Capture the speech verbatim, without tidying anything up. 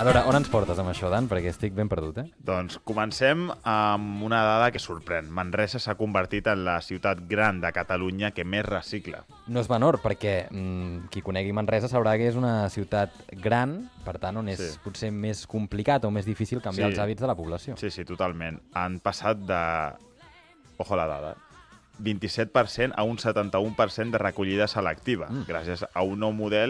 veure, on ens portes amb això, Dan? Perquè estic ben perdut, eh? Doncs comencem amb una dada que sorprèn. Manresa s'ha convertit en la ciutat gran de Catalunya que més recicla. No és menor, perquè mmm, qui conegui Manresa sabrà que és una ciutat gran, per tant, on és Sí. potser més complicat o més difícil canviar Sí. els hàbits de la població. Sí, sí, totalment. Han passat de... Ojo a la dada. vint-i-set per cent a un setanta-un per cent de recollida selectiva, Mm. gràcies a un nou model